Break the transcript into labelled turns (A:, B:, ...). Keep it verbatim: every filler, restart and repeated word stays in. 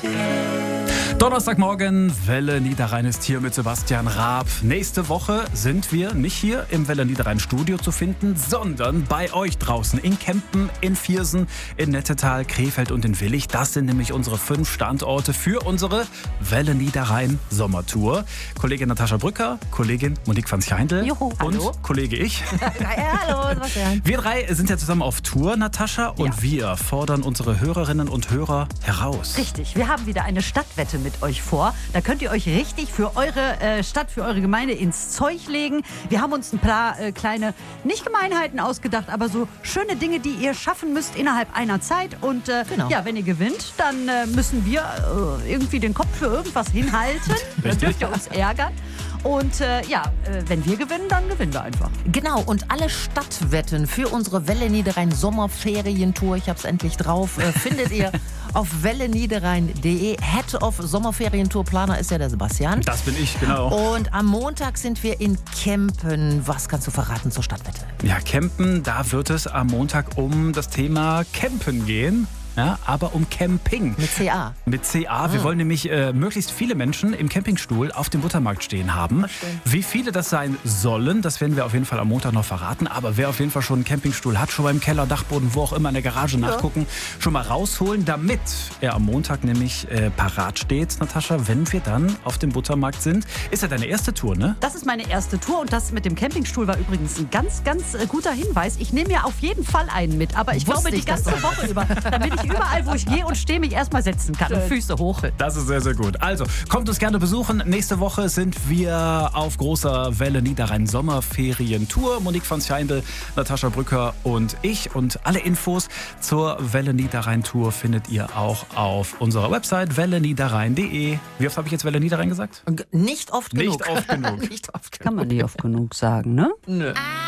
A: Donnerstagmorgen, Welle Niederrhein ist hier mit Sebastian Raab. Nächste Woche sind wir nicht hier im Welle Niederrhein Studio zu finden, sondern bei euch draußen in Kempen, in Viersen, in Nettetal, Krefeld und in Willich. Das sind nämlich unsere fünf Standorte für unsere Welle Niederrhein Sommertour. Kollegin Natascha Brücker, Kollegin Monique van Schijndel
B: Juhu,
A: und
B: hallo.
A: Kollege ich.
B: Ja, hallo, Sebastian.
A: Wir drei sind ja zusammen auf Tour, Natascha, und
B: Ja.
A: wir fordern unsere Hörerinnen und Hörer heraus.
B: Richtig, wir haben wieder eine Stadtwette mit euch vor. Da könnt ihr euch richtig für eure äh, Stadt, für eure Gemeinde ins Zeug legen. Wir haben uns ein paar äh, kleine, nicht Gemeinheiten ausgedacht, aber so schöne Dinge, die ihr schaffen müsst innerhalb einer Zeit. Und äh,
C: Genau.
B: ja, wenn ihr gewinnt, dann äh, müssen wir äh, irgendwie den Kopf für irgendwas hinhalten. Dann dürft ihr uns ärgern. Und äh, ja, äh, wenn wir gewinnen, dann gewinnen wir einfach.
C: Genau, und alle Stadtwetten für unsere Welle Niederrhein Sommerferientour, ich hab's endlich drauf, äh, findet ihr auf welle niederrhein punkt de. Head of Sommerferientourplaner ist ja der Sebastian.
A: Das bin ich, genau.
C: Und am Montag sind wir in Kempen. Was kannst du verraten zur Stadtwette?
A: Ja, Campen, da wird es am Montag um das Thema Campen gehen. Ja, aber um Camping.
C: Mit C A.
A: Mit C A. Wir wollen nämlich äh, möglichst viele Menschen im Campingstuhl auf dem Buttermarkt stehen haben. Wie viele das sein sollen, das werden wir auf jeden Fall am Montag noch verraten. Aber wer auf jeden Fall schon einen Campingstuhl hat, schon mal im Keller, Dachboden, wo auch immer in der Garage nachgucken, schon mal rausholen, damit er am Montag nämlich äh, parat steht, Natascha, wenn wir dann auf dem Buttermarkt sind. Ist ja deine erste Tour, ne?
B: Das ist meine erste Tour und das mit dem Campingstuhl war übrigens ein ganz, ganz äh, guter Hinweis. Ich nehme ja auf jeden Fall einen mit, aber ich
C: Wusste
B: glaube die
C: ich, dass
B: ganze
C: du-
B: Woche über, damit ich überall, wo ich gehe und stehe, mich erstmal setzen kann und Füße hoch.
A: Das ist sehr, sehr gut. Also, kommt uns gerne besuchen. Nächste Woche sind wir auf großer Welle Niederrhein Sommerferientour. Monique van Schijndel, Natascha Brücker und ich. Und alle Infos zur Welle Niederrhein Tour findet ihr auch auf unserer Website welle niederrhein punkt de. Wie oft habe ich jetzt Welle Niederrhein gesagt?
C: Nicht oft genug.
A: Nicht oft genug.
C: Nicht oft genug.
B: Kann man nicht oft genug sagen, ne?
C: Nö.